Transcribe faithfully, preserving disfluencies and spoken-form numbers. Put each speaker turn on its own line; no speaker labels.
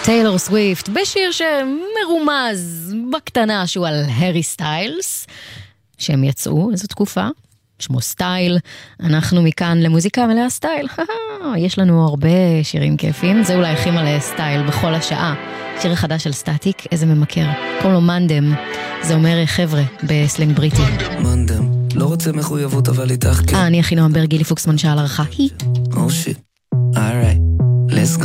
טיילור סוויפט, בשיר שמרומז בקטנה שהוא על הרי סטיילס, שהם יצאו איזו תקופה, שמו סטייל. אנחנו מכאן למוזיקה מלאה סטייל. יש לנו הרבה שירים כיפים, זה אולי הכי מלא סטייל בכל השעה. שיר החדש של סטטיק, איזה ממכר, קוראים לו מנדם, זה אומר חבר'ה בסלנג בריטי.
מנדם, לא רוצה מחויבות אבל איתך כן.
אה, אני הכי נועם ברגי, גילי פוקסמן שעל ערכה. היא.
Oh shit.